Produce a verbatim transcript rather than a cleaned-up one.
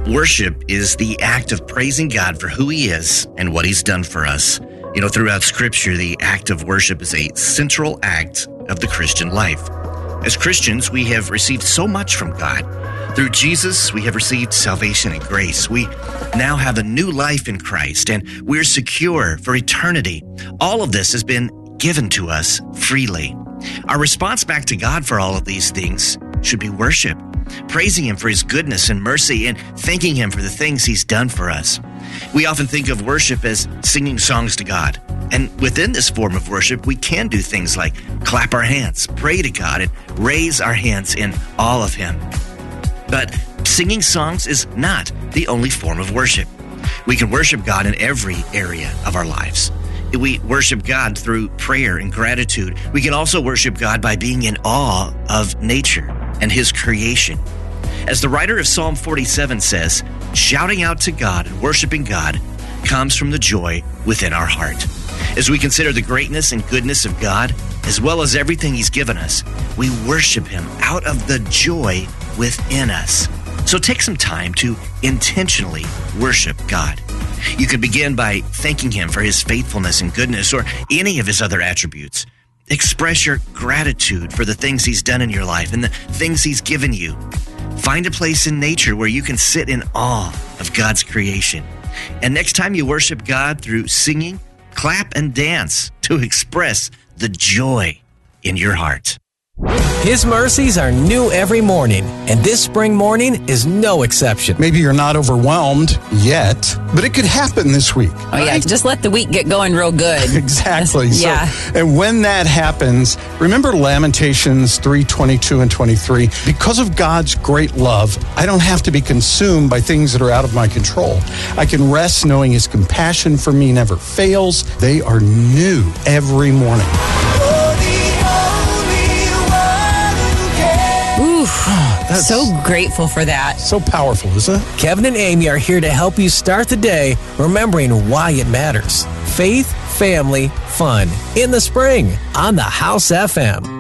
Worship is the act of praising God for who He is and what He's done for us. You know, throughout Scripture, the act of worship is a central act of the Christian life. As Christians, we have received so much from God. Through Jesus, we have received salvation and grace. We now have a new life in Christ, and we're secure for eternity. All of this has been given to us freely. Our response back to God for all of these things should be worship, praising Him for His goodness and mercy and thanking Him for the things He's done for us. We often think of worship as singing songs to God. And within this form of worship, we can do things like clap our hands, pray to God, and raise our hands in awe of Him. But singing songs is not the only form of worship. We can worship God in every area of our lives. We worship God through prayer and gratitude. We can also worship God by being in awe of nature and His creation. As the writer of Psalm forty-seven says, shouting out to God and worshiping God comes from the joy within our heart. As we consider the greatness and goodness of God, as well as everything He's given us, we worship Him out of the joy within us. So take some time to intentionally worship God. You can begin by thanking Him for His faithfulness and goodness or any of His other attributes. Express your gratitude for the things He's done in your life and the things He's given you. Find a place in nature where you can sit in awe of God's creation. And next time you worship God through singing, clap and dance to express the joy in your heart. His mercies are new every morning, and this spring morning is no exception. Maybe you're not overwhelmed yet, but it could happen this week. Oh, yeah. Right? Just let the week get going real good. Exactly. Yeah. So, and when that happens, remember Lamentations three twenty-two and twenty-three. Because of God's great love, I don't have to be consumed by things that are out of my control. I can rest knowing His compassion for me never fails. They are new every morning. That's so grateful for that. So powerful, isn't it? Kevin and Amy are here to help you start the day remembering why it matters. Faith, family, fun in the spring on the House F M.